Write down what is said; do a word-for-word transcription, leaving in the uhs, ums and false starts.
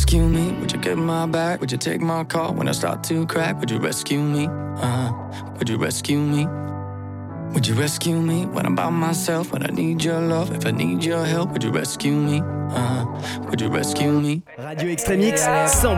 rescue me? Would you get my back? Would you take my call when I start to crack? Would you rescue me? Uh, would you rescue me? Would you rescue me when I'm by myself? When I need your love, if I need your help, would you rescue me? Uh, would you rescue me? Radio Extreme X, cent